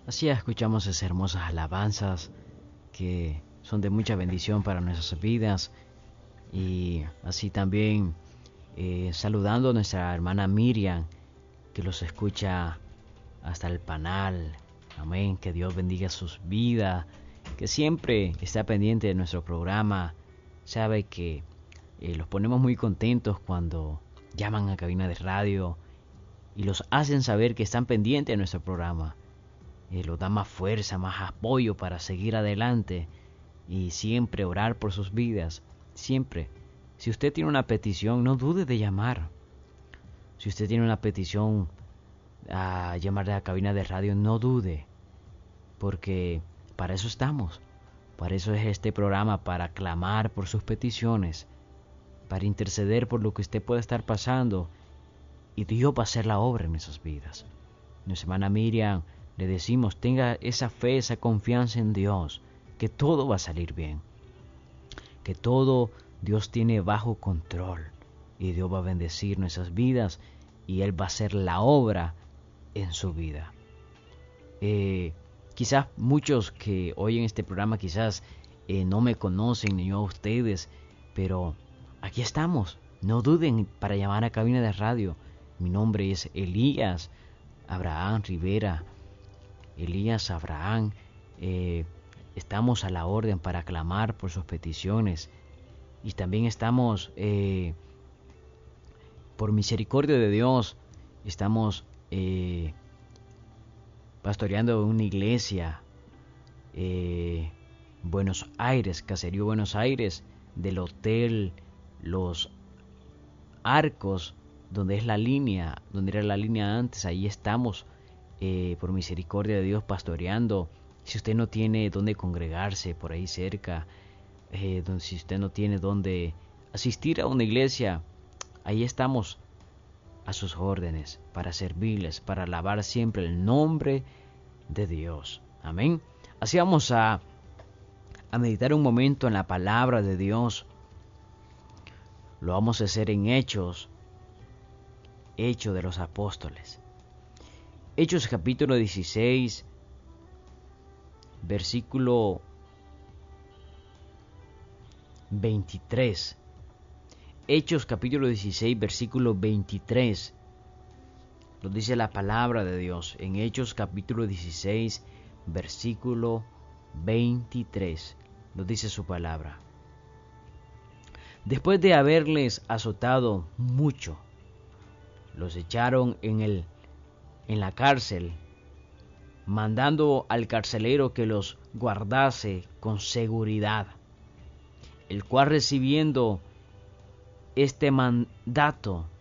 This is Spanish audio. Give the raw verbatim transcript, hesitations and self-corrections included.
Así escuchamos esas hermosas alabanzas que son de mucha bendición para nuestras vidas. Y así también eh, saludando a nuestra hermana Miriam, que los escucha hasta el Panal. Amén, que Dios bendiga sus vidas, que siempre está pendiente de nuestro programa. Sabe que eh, los ponemos muy contentos cuando llaman a cabina de radio y los hacen saber que están pendientes de nuestro programa. Eh, los da más fuerza, más apoyo para seguir adelante y siempre orar por sus vidas. Siempre. Si usted tiene una petición, no dude de llamar. Si usted tiene una petición a llamar a la cabina de radio, no dude, porque para eso estamos. Para eso es este programa, para clamar por sus peticiones, para interceder por lo que usted pueda estar pasando, y Dios va a hacer la obra en esas vidas. Nuestra hermana Miriam le decimos, tenga esa fe, esa confianza en Dios, que todo va a salir bien, que todo Dios tiene bajo control, y Dios va a bendecir nuestras vidas, y Él va a hacer la obra en su vida. Eh, quizás muchos que oyen este programa quizás eh, no me conocen ni yo a ustedes, pero aquí estamos. No duden para llamar a cabina de radio. Mi nombre es Elías Abraham Rivera. Elías Abraham. Eh, estamos a la orden para clamar por sus peticiones. Y también estamos, eh, por misericordia de Dios, estamos eh, pastoreando una iglesia, eh, Buenos Aires, Caserío Buenos Aires, del hotel Los Arcos, donde es la línea, donde era la línea antes. Ahí estamos, eh, por misericordia de Dios, pastoreando. Si usted no tiene dónde congregarse por ahí cerca, eh, donde, si usted no tiene dónde asistir a una iglesia, ahí estamos a sus órdenes para servirles, para alabar siempre el nombre de Dios. Amén. Así vamos a, a meditar un momento en la palabra de Dios. Lo vamos a hacer en Hechos, Hechos de los Apóstoles. Hechos capítulo dieciséis, versículo veintitrés. Hechos capítulo dieciséis, versículo veintitrés. Lo dice la palabra de Dios en Hechos capítulo dieciséis, versículo veintitrés. Lo dice su palabra. Después de haberles azotado mucho, los echaron en, el, en la cárcel, mandando al carcelero que los guardase con seguridad, el cual, recibiendo este mandato,